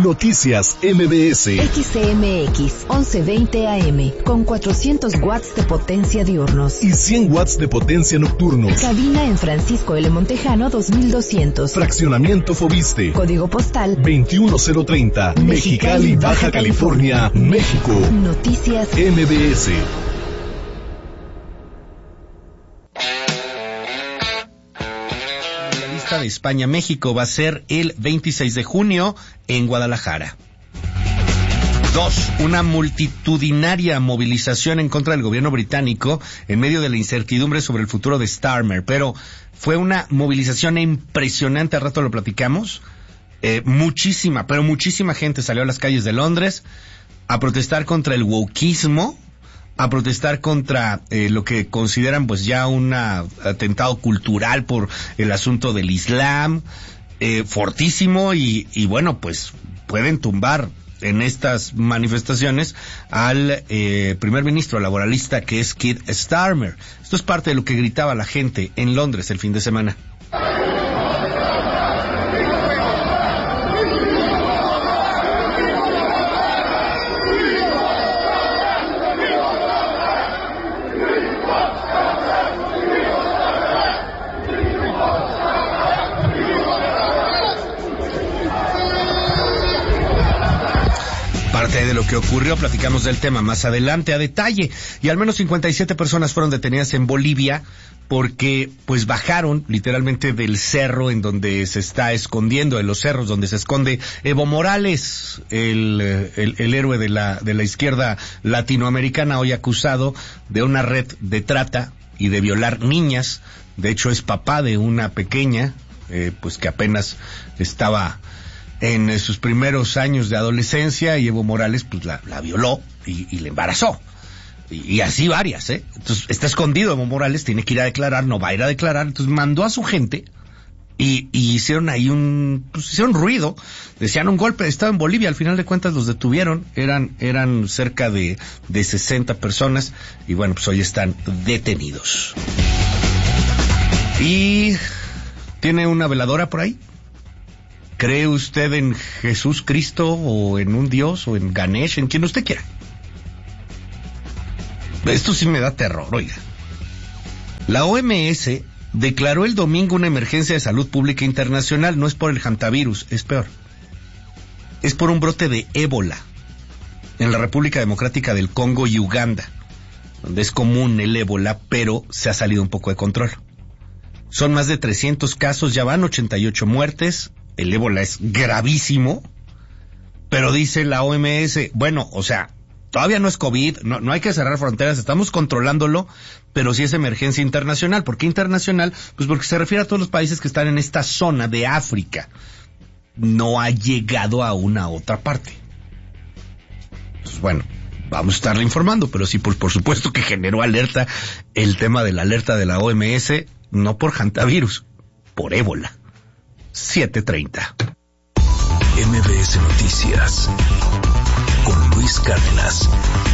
Noticias MBS. XCMX 1120 AM con 400 watts de potencia diurnos y 100 watts de potencia nocturnos. Cabina en Francisco L. Montejano 2200. Fraccionamiento Fobiste. Código postal 21030. Mexicali, Baja California, México. Noticias MBS. De España-México va a ser el 26 de junio en Guadalajara. 2. Una multitudinaria movilización en contra del gobierno británico en medio de la incertidumbre sobre el futuro de Starmer, pero fue una movilización impresionante, al rato lo platicamos. Muchísima gente salió a las calles de Londres a protestar contra el wokeismo, a protestar contra lo que consideran pues ya un atentado cultural por el asunto del Islam, fortísimo y bueno, pues pueden tumbar en estas manifestaciones al primer ministro laboralista, que es Keir Starmer. Esto es parte de lo que gritaba la gente en Londres el fin de semana. Parte de lo que ocurrió, platicamos del tema más adelante a detalle. Y al menos 57 personas fueron detenidas en Bolivia porque pues bajaron literalmente del cerro en donde se está escondiendo, de los cerros donde se esconde Evo Morales, el héroe de la izquierda latinoamericana, hoy acusado de una red de trata y de violar niñas. De hecho es papá de una pequeña, pues que apenas estaba en sus primeros años de adolescencia, y Evo Morales pues la violó y la embarazó. Y así varias, Entonces está escondido Evo Morales, tiene que ir a declarar, no va a ir a declarar, entonces mandó a su gente y hicieron ahí hicieron ruido, decían un golpe de estado en Bolivia. Al final de cuentas los detuvieron, eran cerca de 60 personas, y bueno, pues hoy están detenidos. ¿Y tiene una veladora por ahí? ¿Cree usted en Jesús Cristo o en un Dios o en Ganesh, en quien usted quiera? Esto sí me da terror, oiga. La OMS declaró el domingo una emergencia de salud pública internacional. No es por el hantavirus, es peor. Es por un brote de ébola en la República Democrática del Congo y Uganda, donde es común el ébola, pero se ha salido un poco de control. Son más de 300 casos, ya van 88 muertes. El ébola es gravísimo, pero dice la OMS, bueno, o sea, todavía no es COVID, no hay que cerrar fronteras, estamos controlándolo, pero sí es emergencia internacional. ¿Por qué internacional? Pues porque se refiere a todos los países que están en esta zona de África. No ha llegado a una otra parte. Pues bueno, vamos a estarle informando, pero sí, por supuesto que generó alerta el tema de la alerta de la OMS, no por hantavirus, por ébola. 7:30. MBS Noticias con Luis Cárdenas.